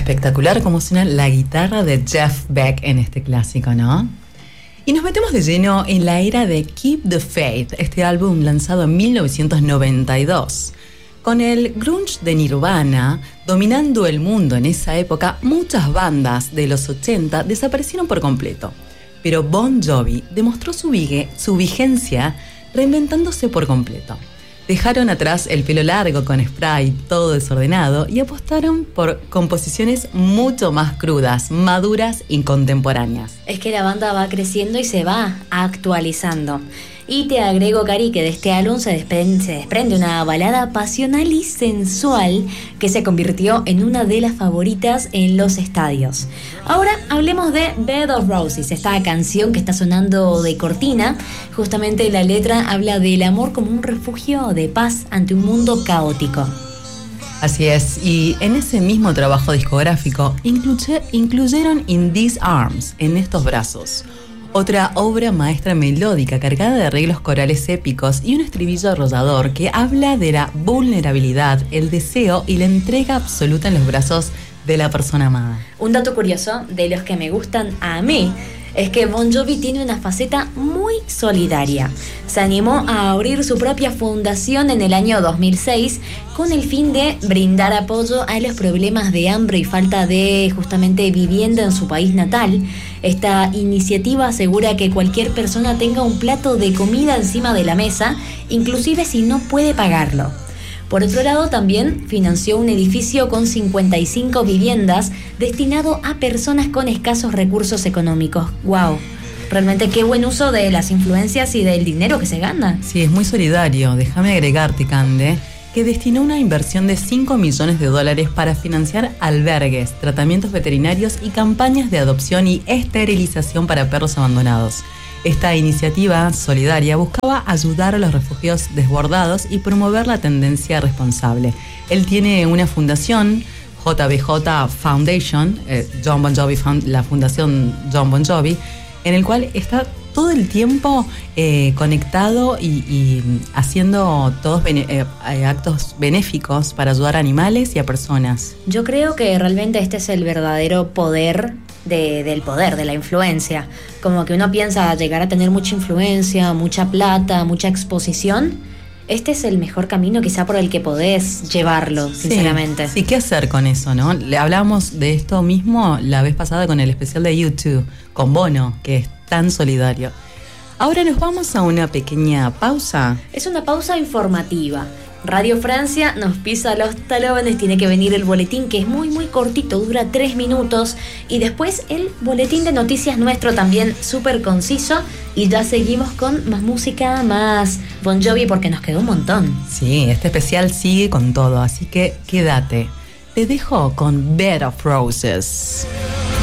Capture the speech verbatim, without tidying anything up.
Espectacular como suena la guitarra de Jeff Beck en este clásico, ¿no? Y nos metemos de lleno en la era de Keep the Faith, este álbum lanzado en mil novecientos noventa y dos. Con el grunge de Nirvana dominando el mundo en esa época, muchas bandas de los ochenta desaparecieron por completo. Pero Bon Jovi demostró su, vigue, su vigencia reinventándose por completo. Dejaron atrás el pelo largo con spray, todo desordenado, y apostaron por composiciones mucho más crudas, maduras y contemporáneas. Es que la banda va creciendo y se va actualizando. Y te agrego, Cari, que de este álbum se desprende, se desprende una balada pasional y sensual que se convirtió en una de las favoritas en los estadios. Ahora hablemos de Bed of Roses, esta canción que está sonando de cortina. Justamente la letra habla del amor como un refugio de paz ante un mundo caótico. Así es, y en ese mismo trabajo discográfico incluye, incluyeron In These Arms, en estos brazos. Otra obra maestra melódica cargada de arreglos corales épicos y un estribillo arrollador que habla de la vulnerabilidad, el deseo y la entrega absoluta en los brazos de la persona amada. Un dato curioso de los que me gustan a mí es que Bon Jovi tiene una faceta muy solidaria. Se animó a abrir su propia fundación en el año dos mil seis con el fin de brindar apoyo a los problemas de hambre y falta de justamente vivienda en su país natal. Esta iniciativa asegura que cualquier persona tenga un plato de comida encima de la mesa, inclusive si no puede pagarlo. Por otro lado, también financió un edificio con cincuenta y cinco viviendas destinado a personas con escasos recursos económicos. ¡Wow! Realmente qué buen uso de las influencias y del dinero que se gana. Sí, es muy solidario. Déjame agregarte, Cande, que destinó una inversión de cinco millones de dólares para financiar albergues, tratamientos veterinarios y campañas de adopción y esterilización para perros abandonados. Esta iniciativa solidaria buscaba ayudar a los refugiados desbordados y promover la tendencia responsable. Él tiene una fundación, J B J Foundation, eh, John Bon Jovi, la fundación John Bon Jovi, en el cual está todo el tiempo eh, conectado y, y haciendo todos bene, eh, actos benéficos para ayudar a animales y a personas. Yo creo que realmente este es el verdadero poder de, del poder, de la influencia. Como que uno piensa llegar a tener mucha influencia, mucha plata, mucha exposición. Este es el mejor camino quizá por el que podés llevarlo, sinceramente. Sí, sí, ¿qué hacer con eso, no? Le hablamos de esto mismo la vez pasada con el especial de YouTube, con Bono, que es tan solidario. Ahora nos vamos a una pequeña pausa. Es una pausa informativa. Radio Francia nos pisa los talones, tiene que venir el boletín que es muy muy cortito, dura tres minutos, y después el boletín de noticias nuestro también súper conciso, y ya seguimos con más música, más Bon Jovi porque nos quedó un montón. Sí, este especial sigue con todo, así que quédate. Te dejo con Bed of Roses.